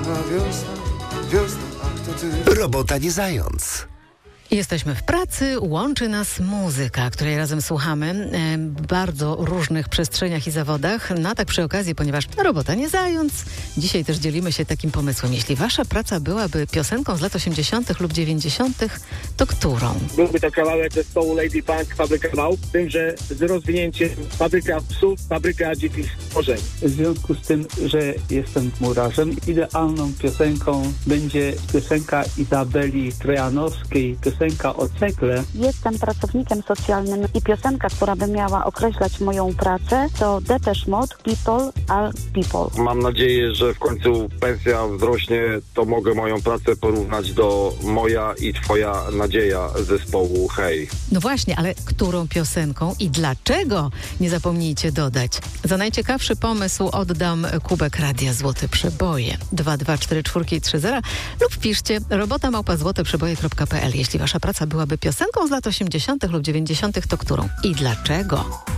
wiosna, wiosna, ach to ty. Robota nie zając. Jesteśmy w pracy, łączy nas muzyka, której razem słuchamy w bardzo różnych przestrzeniach i zawodach. No a tak przy okazji, ponieważ robota nie zając, dzisiaj też dzielimy się takim pomysłem. Jeśli wasza praca byłaby piosenką z lat 80. lub 90., to którą? Byłby to kawałek zespołu Lady Punk, Fabryka Małp, z tym, że z rozwinięciem Fabryka Psów, Fabryka Dzikich Stworzeń. W związku z tym, że jestem murarzem, idealną piosenką będzie piosenka Izabeli Trojanowskiej, piosenka o cegle. Jestem pracownikiem socjalnym i piosenka, która by miała określać moją pracę, to Depeche Mode, People Are People. Mam nadzieję, że w końcu pensja wzrośnie, to mogę moją pracę porównać do Moja i Twoja nadzieja zespołu Hej. No właśnie, ale którą piosenką i dlaczego? Nie zapomnijcie dodać. Za najciekawszy pomysł oddam kubek Radia Złote Przeboje 2244330 lub piszcie robota@złoteprzeboje.pl. Jeśli wasza praca byłaby piosenką z lat 80. lub 90., to którą i dlaczego?